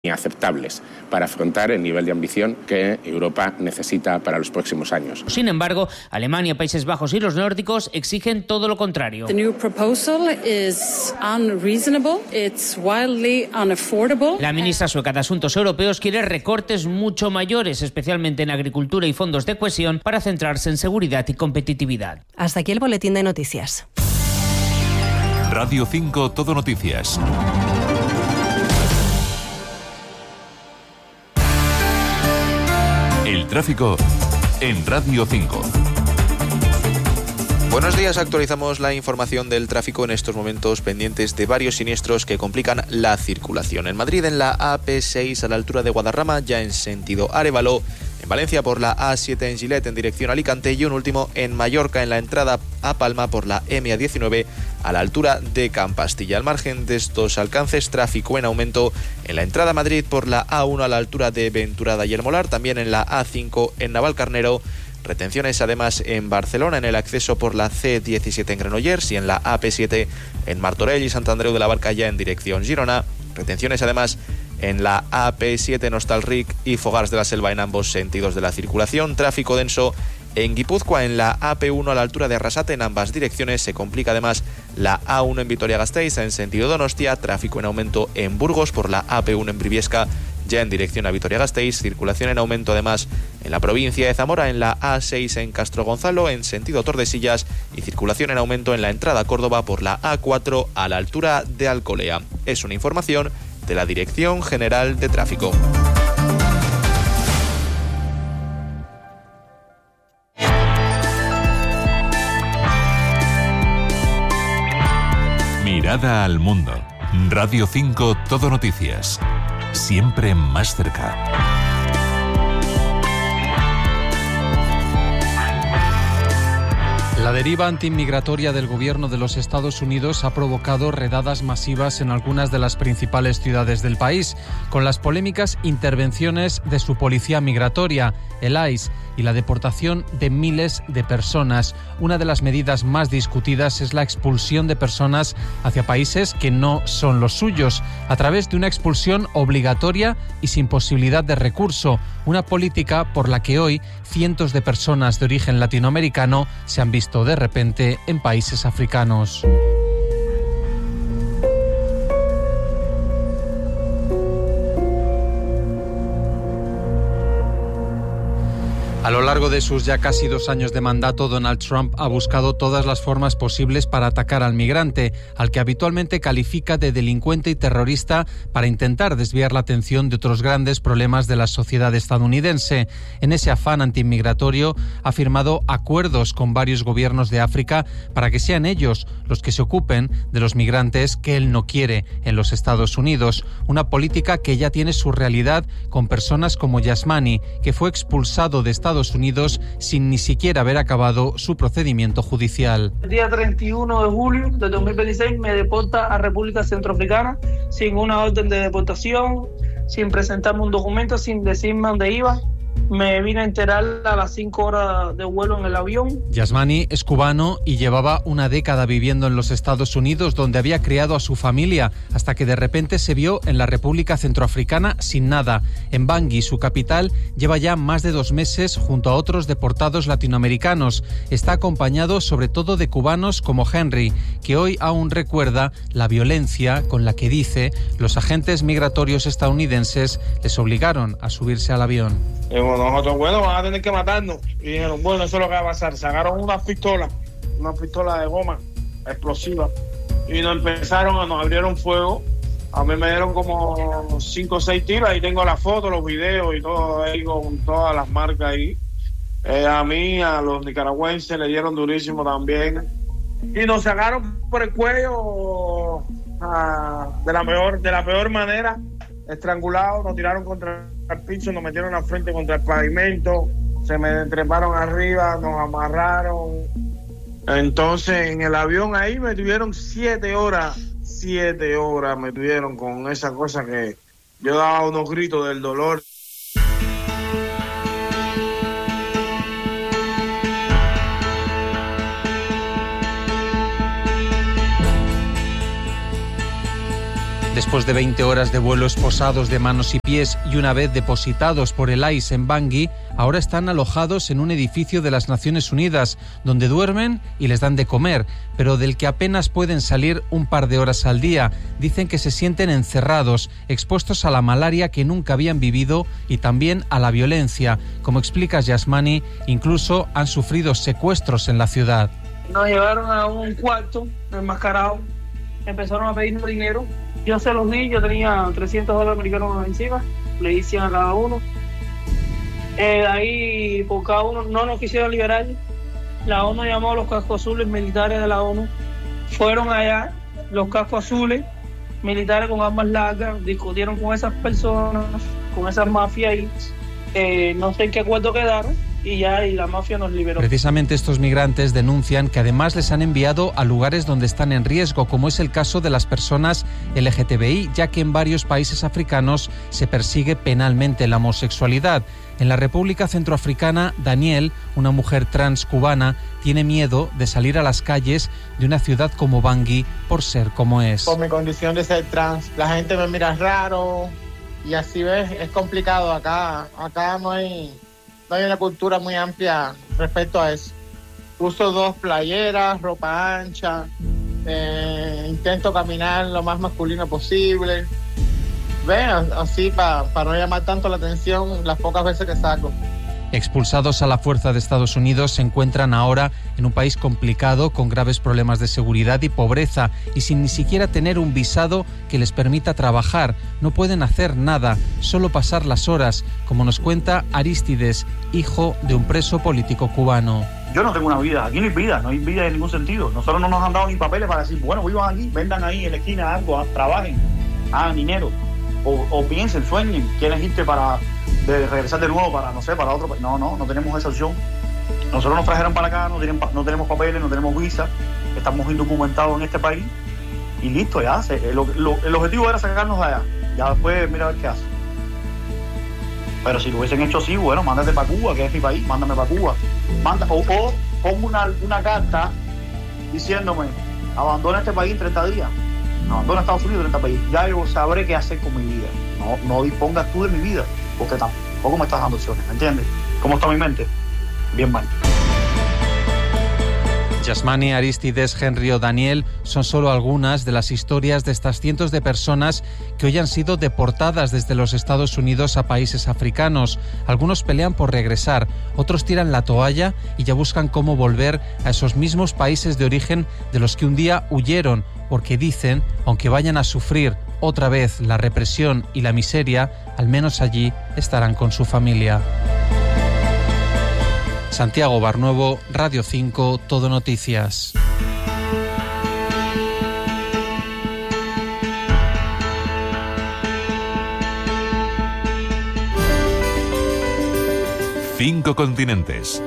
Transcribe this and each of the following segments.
inaceptables para afrontar el nivel de ambición que Europa necesita para los próximos años. Sin embargo, Alemania, Países Bajos y los nórdicos exigen todo lo contrario. The new proposal is unreasonable, it's wildly unaffordable. La ministra sueca de Asuntos Europeos quiere recortes mucho mayores, especialmente en agricultura y fondos de cohesión, para centrarse en seguridad y competitividad. Hasta aquí el boletín de noticias. Radio 5 Todo Noticias. El tráfico en Radio 5. Buenos días, actualizamos la información del tráfico en estos momentos pendientes de varios siniestros que complican la circulación. En Madrid, en la AP6 a la altura de Guadarrama, ya en sentido Arévalo. En Valencia por la A7 en Gilet en dirección a Alicante y un último en Mallorca en la entrada a Palma por la MA19 a la altura de Campastilla. Al margen de estos alcances, tráfico en aumento en la entrada a Madrid por la A1 a la altura de Venturada y El Molar, también en la A5 en Navalcarnero. Retenciones además en Barcelona en el acceso por la C17 en Granollers y en la AP7 en Martorell y Sant Andreu de la Barca ya en dirección Girona. Retenciones además en la AP7 en Hostalric y Fogars de la Selva en ambos sentidos de la circulación. Tráfico denso en Guipúzcoa en la AP1 a la altura de Arrasate en ambas direcciones. Se complica además la A1 en Vitoria-Gasteiz en sentido Donostia. Tráfico en aumento en Burgos por la AP1 en Briviesca ya en dirección a Vitoria-Gasteiz. Circulación en aumento además en la provincia de Zamora en la A6 en Castro Gonzalo en sentido Tordesillas y circulación en aumento en la entrada a Córdoba por la A4 a la altura de Alcolea. Es una información de la Dirección General de Tráfico. Mirada al mundo. Radio 5 Todo Noticias. Siempre más cerca. La deriva antiinmigratoria del gobierno de los Estados Unidos ha provocado redadas masivas en algunas de las principales ciudades del país, con las polémicas intervenciones de su policía migratoria, el ICE, y la deportación de miles de personas. Una de las medidas más discutidas es la expulsión de personas hacia países que no son los suyos, a través de una expulsión obligatoria y sin posibilidad de recurso, una política por la que hoy cientos de personas de origen latinoamericano se han visto de repente en países africanos. A lo largo de sus ya casi 2 años de mandato, Donald Trump ha buscado todas las formas posibles para atacar al migrante, al que habitualmente califica de delincuente y terrorista, para intentar desviar la atención de otros grandes problemas de la sociedad estadounidense. En ese afán antiinmigratorio ha firmado acuerdos con varios gobiernos de África para que sean ellos los que se ocupen de los migrantes que él no quiere en los Estados Unidos. Una política que ya tiene su realidad con personas como Yasmani, que fue expulsado de Estados Unidos sin ni siquiera haber acabado su procedimiento judicial. El día 31 de julio de 2026 me deporta a República Centroafricana sin una orden de deportación, sin presentarme un documento, sin decirme dónde iba. Me vine a enterar a las 5 horas de vuelo en el avión. Yasmani es cubano y llevaba una década viviendo en los Estados Unidos, donde había criado a su familia, hasta que de repente se vio en la República Centroafricana sin nada. En Bangui, su capital, lleva ya más de 2 meses junto a otros deportados latinoamericanos. Está acompañado sobre todo de cubanos como Henry, que hoy aún recuerda la violencia con la que, dice, los agentes migratorios estadounidenses les obligaron a subirse al avión. Nosotros, van a tener que matarnos. Y dijeron, bueno, eso es lo que va a pasar. Sacaron una pistola de goma explosiva y nos abrieron fuego. A mí me dieron como 5 o 6 tiros. Ahí tengo las fotos, los videos y todo ahí con todas las marcas ahí. A mí, a los nicaragüenses le dieron durísimo también. Y nos sacaron por el cuello de la peor manera, estrangulados, nos tiraron contra el piso, nos metieron al frente contra el pavimento, se me treparon arriba, nos amarraron. Entonces en el avión ahí me tuvieron 7 horas me tuvieron con esa cosa que yo daba unos gritos del dolor. Después de 20 horas de vuelo esposados de manos y pies y una vez depositados por el ICE en Bangui, ahora están alojados en un edificio de las Naciones Unidas, donde duermen y les dan de comer, pero del que apenas pueden salir un par de horas al día. Dicen que se sienten encerrados, expuestos a la malaria que nunca habían vivido y también a la violencia. Como explica Yasmani, incluso han sufrido secuestros en la ciudad. Nos llevaron a un cuarto enmascarado, empezaron a pedirnos dinero. Yo se los di, yo tenía $300 americanos encima, le hice a cada uno. Ahí por cada uno no nos quisieron liberar. La ONU llamó a los cascos azules militares de la ONU. Fueron allá, los cascos azules, militares con armas largas, discutieron con esas personas, con esas mafias y no sé en qué acuerdo quedaron. Y la mafia nos liberó. Precisamente estos migrantes denuncian que además les han enviado a lugares donde están en riesgo, como es el caso de las personas LGTBI, ya que en varios países africanos se persigue penalmente la homosexualidad. En la República Centroafricana, Daniel, una mujer trans cubana, tiene miedo de salir a las calles de una ciudad como Bangui por ser como es. Por mi condición de ser trans, la gente me mira raro y así ves, es complicado. Acá no hay una cultura muy amplia respecto a eso. Uso 2 playeras, ropa ancha, intento caminar lo más masculino posible. Así para no llamar tanto la atención las pocas veces que saco. Expulsados a la fuerza de Estados Unidos, se encuentran ahora en un país complicado, con graves problemas de seguridad y pobreza, y sin ni siquiera tener un visado que les permita trabajar. No pueden hacer nada, solo pasar las horas, como nos cuenta Arístides, hijo de un preso político cubano. Yo no tengo una vida, aquí no hay vida en ningún sentido. Nosotros no nos han dado ni papeles para decir, bueno, vivan aquí, vendan ahí en la esquina algo, trabajen, hagan dinero, o piensen, sueñen, quieren irte para regresar de nuevo para, no sé, para otro país. No tenemos esa opción. Nosotros nos trajeron para acá, no tenemos papeles, no tenemos visa, estamos indocumentados en este país y listo, ya. El objetivo era sacarnos de allá, ya después mira a ver qué hace. Pero si lo hubiesen hecho así, bueno, mándate para Cuba, que es mi país, mándame para Cuba. O pongo una carta diciéndome, abandona este país en 30 días, abandona Estados Unidos en 30 países, ya yo sabré qué hacer con mi vida. No dispongas tú de mi vida, porque tampoco me estás dando opciones, ¿me entiendes? ¿Cómo está mi mente? Bien mal. Yasmani, Arístides, Henry o Daniel son solo algunas de las historias de estas cientos de personas que hoy han sido deportadas desde los Estados Unidos a países africanos. Algunos pelean por regresar, otros tiran la toalla y ya buscan cómo volver a esos mismos países de origen de los que un día huyeron, porque dicen, aunque vayan a sufrir otra vez la represión y la miseria, al menos allí estarán con su familia. Santiago Barnuevo, Radio 5, Todo Noticias. Cinco continentes.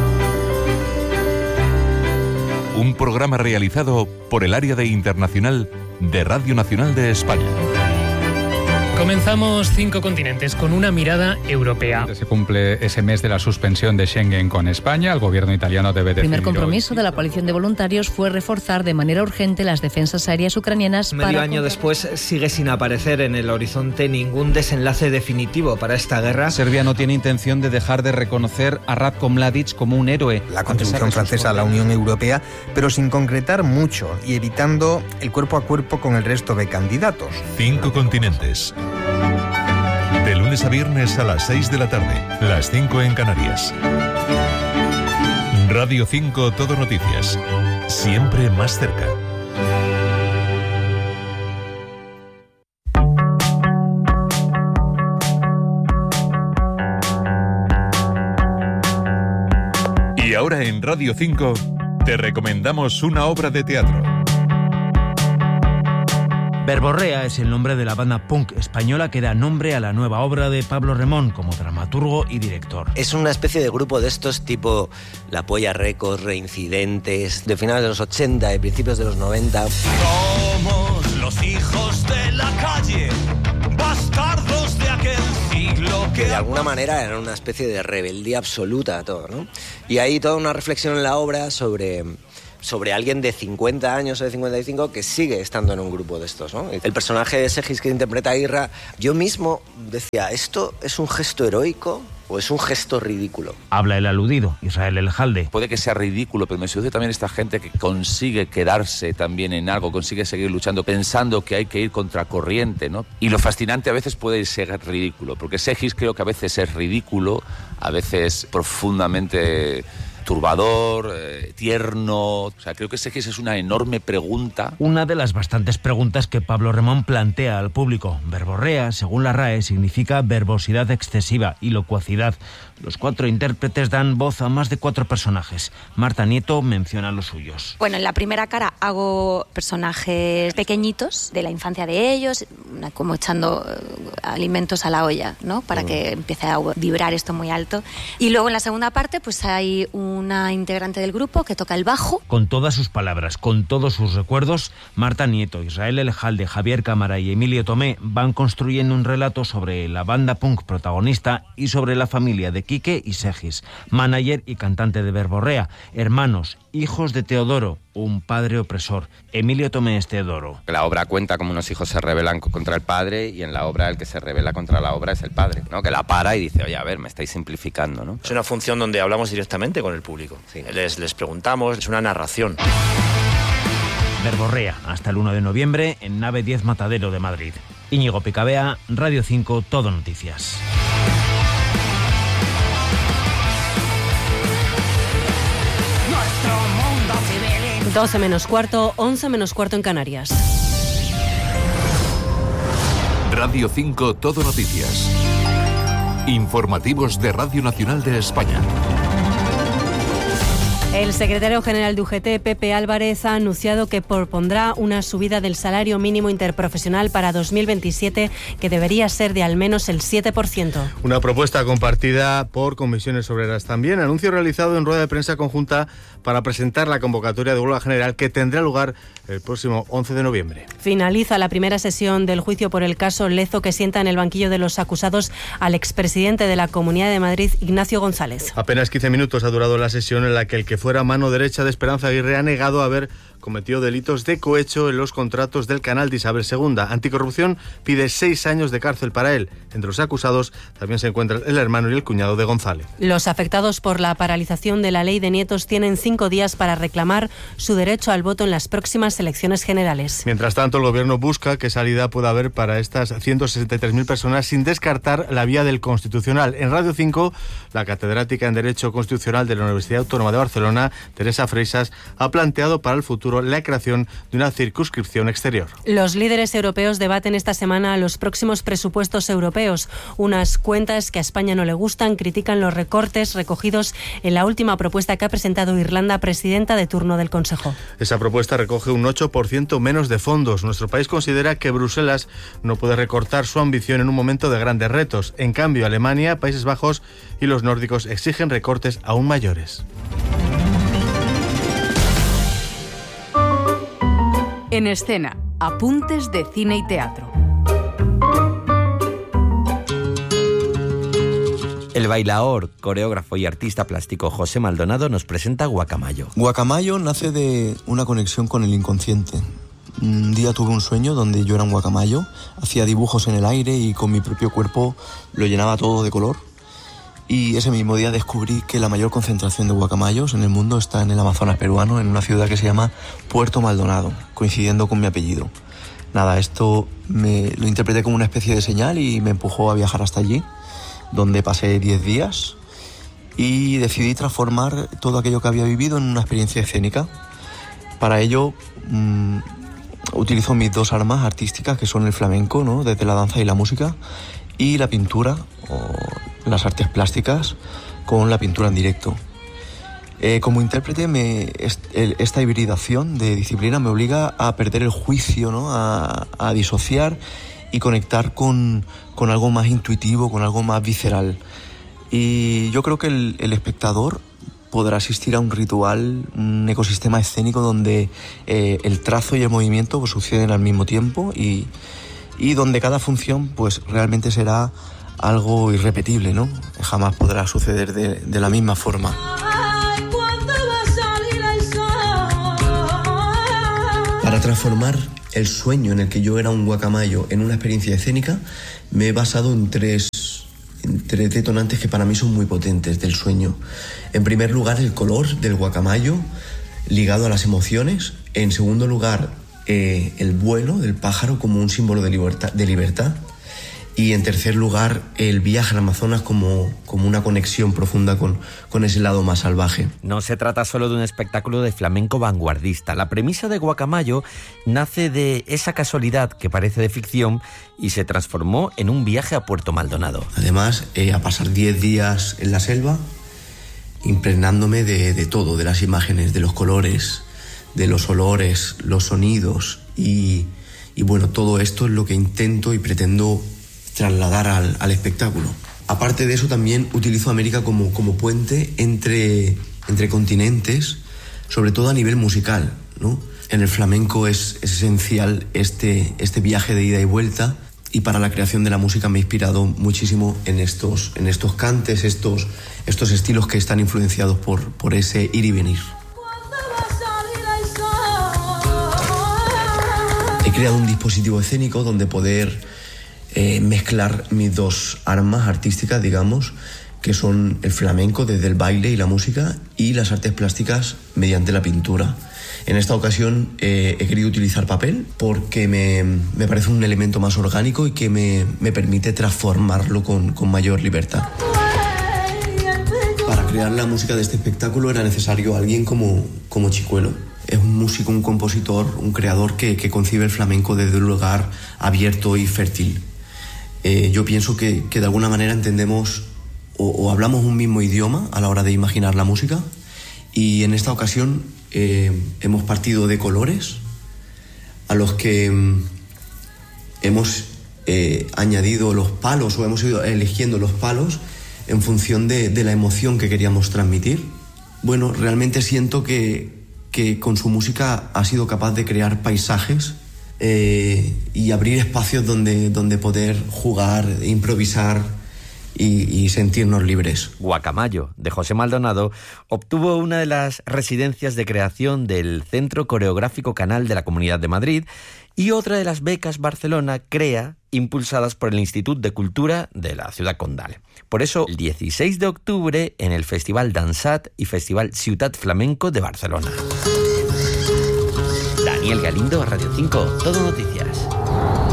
Un programa realizado por el área de internacional de Radio Nacional de España. Comenzamos Cinco Continentes con una mirada europea. Se cumple ese mes de la suspensión de Schengen con España. El gobierno italiano debe decidir. El primer compromiso de la coalición de voluntarios fue reforzar de manera urgente las defensas aéreas ucranianas. Medio año después sigue sin aparecer en el horizonte ningún desenlace definitivo para esta guerra. Serbia no tiene intención de dejar de reconocer a Ratko Mladic como un héroe. La contribución francesa a la Unión Europea, pero sin concretar mucho y evitando el cuerpo a cuerpo con el resto de candidatos. Cinco continentes. De lunes a viernes a las 6 de la tarde, las 5 en Canarias. Radio 5 Todo Noticias. Siempre más cerca. Y ahora en Radio 5 te recomendamos una obra de teatro. Verborrea es el nombre de la banda punk española que da nombre a la nueva obra de Pablo Remón como dramaturgo y director. Es una especie de grupo de estos tipo La Polla Records, Reincidentes, de finales de los 80 y principios de los 90. Somos los hijos de la calle, bastardos de aquel siglo que de alguna manera era una especie de rebeldía absoluta a todo, ¿no? Y hay toda una reflexión en la obra sobre sobre alguien de 50 años o de 55 que sigue estando en un grupo de estos, ¿no? El personaje de Segis que interpreta a Irra, yo mismo decía, ¿esto es un gesto heroico o es un gesto ridículo? Habla el aludido, Israel El-Jalde. Puede que sea ridículo, pero me seduce también esta gente que consigue quedarse también en algo, consigue seguir luchando pensando que hay que ir contracorriente, ¿no? Y lo fascinante a veces puede ser ridículo, porque Segis creo que a veces es ridículo, a veces profundamente turbador, tierno. O sea, creo que Segis es una enorme pregunta. Una de las bastantes preguntas que Pablo Remón plantea al público. Verborrea, según la RAE, significa verbosidad excesiva y locuacidad. Los 4 intérpretes dan voz a más de 4 personajes. Marta Nieto menciona los suyos. Bueno, en la primera cara hago personajes pequeñitos de la infancia de ellos, como echando alimentos a la olla, ¿no? Para que empiece a vibrar esto muy alto. Y luego en la segunda parte pues hay una integrante del grupo que toca el bajo. Con todas sus palabras, con todos sus recuerdos, Marta Nieto, Israel El-Jalde, Javier Cámara y Emilio Tomé van construyendo un relato sobre la banda punk protagonista y sobre la familia de Quique y Segis, manager y cantante de Verborrea, hermanos, hijos de Teodoro, un padre opresor. Emilio Tomé es Teodoro. La obra cuenta cómo unos hijos se rebelan contra el padre y en la obra el que se rebela contra la obra es el padre, ¿no? Que la para y dice, oye, a ver, me estáis simplificando, ¿no? Es una función donde hablamos directamente con el público. Sí. Les preguntamos, es una narración. Verborrea, hasta el 1 de noviembre en Nave 10 Matadero de Madrid. Íñigo Picabea, Radio 5, Todo Noticias. 12 menos cuarto, 11 menos cuarto en Canarias. Radio 5 Todo Noticias. Informativos de Radio Nacional de España. El secretario general de UGT, Pepe Álvarez, ha anunciado que propondrá una subida del salario mínimo interprofesional para 2027 que debería ser de al menos el 7%. Una propuesta compartida por comisiones obreras también. Anuncio realizado en rueda de prensa conjunta para presentar la convocatoria de huelga general que tendrá lugar el próximo 11 de noviembre. Finaliza la primera sesión del juicio por el caso Lezo, que sienta en el banquillo de los acusados al expresidente de la Comunidad de Madrid, Ignacio González. Apenas 15 minutos ha durado la sesión en la que el que fuera mano derecha de Esperanza Aguirre ha negado haber cometido delitos de cohecho en los contratos del canal de Isabel II. Anticorrupción pide 6 años de cárcel para él. Entre los acusados también se encuentran el hermano y el cuñado de González. Los afectados por la paralización de la ley de nietos tienen 5 días para reclamar su derecho al voto en las próximas elecciones generales. Mientras tanto, el gobierno busca qué salida pueda haber para estas 163.000 personas sin descartar la vía del Constitucional. En Radio 5, la catedrática en Derecho Constitucional de la Universidad Autónoma de Barcelona, Teresa Freixas, ha planteado para el futuro la creación de una circunscripción exterior. Los líderes europeos debaten esta semana los próximos presupuestos europeos. Unas cuentas que a España no le gustan critican los recortes recogidos en la última propuesta que ha presentado Irlanda, presidenta de turno del Consejo. Esa propuesta recoge un 8% menos de fondos. Nuestro país considera que Bruselas no puede recortar su ambición en un momento de grandes retos. En cambio, Alemania, Países Bajos y los nórdicos exigen recortes aún mayores. En escena, apuntes de cine y teatro. El bailaor, coreógrafo y artista plástico José Maldonado nos presenta Guacamayo. Guacamayo nace de una conexión con el inconsciente. Un día tuve un sueño donde yo era un guacamayo, hacía dibujos en el aire y con mi propio cuerpo lo llenaba todo de color. Y ese mismo día descubrí que la mayor concentración de guacamayos en el mundo está en el Amazonas peruano, en una ciudad que se llama Puerto Maldonado, coincidiendo con mi apellido. Nada, esto lo interpreté como una especie de señal y me empujó a viajar hasta allí, donde pasé 10 días y decidí transformar todo aquello que había vivido en una experiencia escénica. Para ello utilizo mis 2 armas artísticas, que son el flamenco, ¿no?, desde la danza y la música, y la pintura o las artes plásticas con la pintura en directo. Como intérprete, esta hibridación de disciplina me obliga a perder el juicio, ¿no?, a disociar y conectar con algo más intuitivo, con algo más visceral. Y yo creo que el espectador podrá asistir a un ritual, un ecosistema escénico donde el trazo y el movimiento pues suceden al mismo tiempo y donde cada función pues realmente será algo irrepetible, ¿no? Jamás podrá suceder de la misma forma. Para transformar el sueño en el que yo era un guacamayo en una experiencia escénica, me he basado en tres detonantes que para mí son muy potentes del sueño. En primer lugar, el color del guacamayo ligado a las emociones. En segundo lugar, el vuelo del pájaro como un símbolo de libertad. Y en tercer lugar, el viaje al Amazonas como una conexión profunda con ese lado más salvaje. No se trata solo de un espectáculo de flamenco vanguardista. La premisa de Guacamayo nace de esa casualidad que parece de ficción y se transformó en un viaje a Puerto Maldonado. Además, a pasar 10 días en la selva, impregnándome de todo, de las imágenes, de los colores, de los olores, los sonidos y bueno, todo esto es lo que intento y pretendo trasladar al espectáculo. Aparte de eso, también utilizo América como puente entre continentes, sobre todo a nivel musical, ¿no? En el flamenco es esencial este viaje de ida y vuelta, y para la creación de la música me he inspirado muchísimo en estos cantes, estos estilos que están influenciados por ese ir y venir. He creado un dispositivo escénico donde poder mezclar mis dos armas artísticas, digamos, que son el flamenco desde el baile y la música, y las artes plásticas mediante la pintura. En esta ocasión he querido utilizar papel porque me parece un elemento más orgánico y que me permite transformarlo con mayor libertad. Para crear la música de este espectáculo era necesario alguien como Chicuelo. Es un músico, un compositor, un creador que concibe el flamenco desde un lugar abierto y fértil. Yo pienso que de alguna manera entendemos o hablamos un mismo idioma a la hora de imaginar la música, y en esta ocasión hemos partido de colores a los que hemos añadido los palos, o hemos ido eligiendo los palos en función de la emoción que queríamos transmitir. Bueno, realmente siento que con su música ha sido capaz de crear paisajes y abrir espacios donde poder jugar, improvisar y sentirnos libres. Guacamayo, de José Maldonado, obtuvo una de las residencias de creación del Centro Coreográfico Canal de la Comunidad de Madrid y otra de las becas Barcelona Crea, impulsadas por el Institut de Cultura de la Ciudad Condal. Por eso, el 16 de octubre, en el Festival Dansat y Festival Ciutat Flamenco de Barcelona. Daniel Galindo, Radio 5, Todo Noticias.